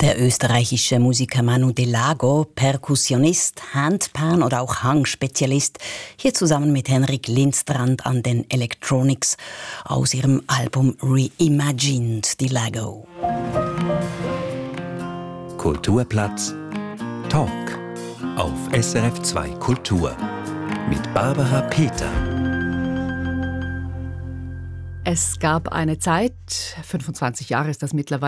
Der österreichische Musiker Manu Delago, Perkussionist, Handpan oder auch Hang-Spezialist, hier zusammen mit Henrik Lindstrand an den Electronics aus ihrem Album Reimagined Delago. Kulturplatz Talk auf SRF 2 Kultur mit Barbara Peter. Es gab eine Zeit, 25 Jahre ist das mittlerweile,